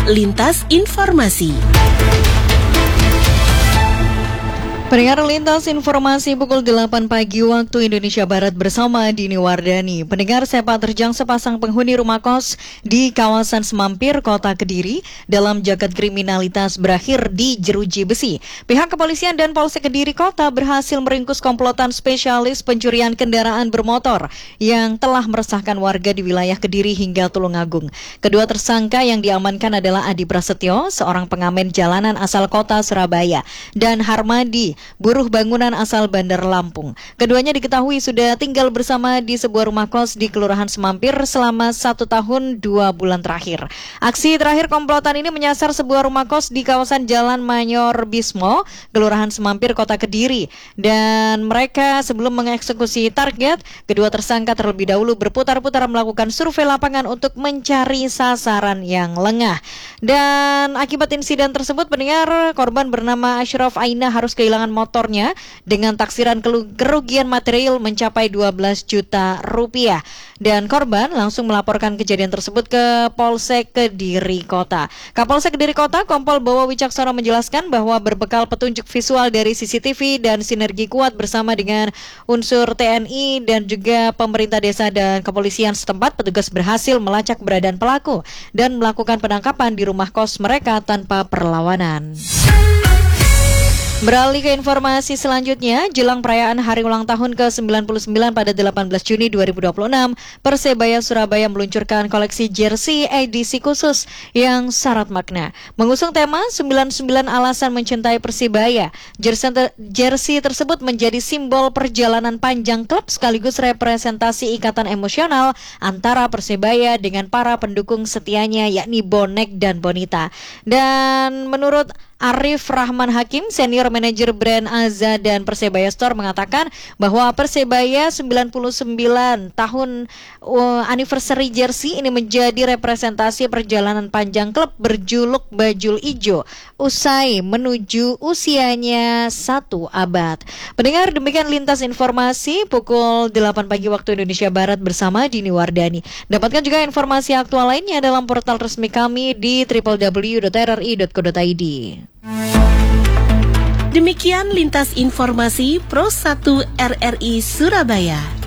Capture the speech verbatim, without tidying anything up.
Lintas Informasi. Pendengar Lintas Informasi pukul delapan pagi waktu Indonesia Barat bersama Dini Wardani. Pendengar, sepak terjang sepasang penghuni rumah kos di kawasan Semampir, Kota Kediri dalam jagat kriminalitas berakhir di jeruji besi. Pihak kepolisian dan Polsek Kediri Kota berhasil meringkus komplotan spesialis pencurian kendaraan bermotor yang telah meresahkan warga di wilayah Kediri hingga Tulungagung. Kedua tersangka yang diamankan adalah Adi Prasetyo, seorang pengamen jalanan asal kota Surabaya, dan Harmadi, buruh bangunan asal Bandar Lampung. Keduanya diketahui sudah tinggal bersama di sebuah rumah kos di Kelurahan Semampir selama satu tahun dua bulan terakhir. Aksi terakhir komplotan ini menyasar sebuah rumah kos di kawasan Jalan Mayor Bismo, Kelurahan Semampir, Kota Kediri. Dan mereka sebelum mengeksekusi target, kedua tersangka terlebih dahulu berputar-putar melakukan survei lapangan untuk mencari sasaran yang lengah. Dan akibat insiden tersebut, pendengar, korban bernama Ashraf Aina harus kehilangan motornya dengan taksiran kerugian material mencapai dua belas juta rupiah. Dan korban langsung melaporkan kejadian tersebut ke Polsek Kediri Kota. Kapolsek Kediri Kota, Kompol Bowo Wicaksono menjelaskan bahwa berbekal petunjuk visual dari C C T V dan sinergi kuat bersama dengan unsur T N I dan juga pemerintah desa dan kepolisian setempat, petugas berhasil melacak keberadaan pelaku dan melakukan penangkapan di rumah kos mereka tanpa perlawanan. Beralih ke informasi selanjutnya, jelang perayaan hari ulang tahun ke sembilan puluh sembilan pada delapan belas Juni dua ribu dua puluh enam, Persebaya Surabaya meluncurkan koleksi jersey edisi khusus yang syarat makna. Mengusung tema sembilan puluh sembilan Alasan Mencintai Persibaya, jersey, te- jersey tersebut menjadi simbol perjalanan panjang klub sekaligus representasi ikatan emosional antara Persebaya dengan para pendukung setianya, yakni bonek dan bonita. Dan menurut Arif Rahman Hakim, senior manajer brand Aza dan Persebaya Store, mengatakan bahwa Persebaya sembilan puluh sembilan tahun uh, anniversary jersey ini menjadi representasi perjalanan panjang klub berjuluk Bajul Ijo usai menuju usianya satu abad. Pendengar, demikian Lintas Informasi pukul delapan pagi waktu Indonesia Barat bersama Dini Wardani. Dapatkan juga informasi aktual lainnya dalam portal resmi kami di w w w dot r r i dot co dot i d. Demikian Lintas Informasi Pro satu R R I Surabaya.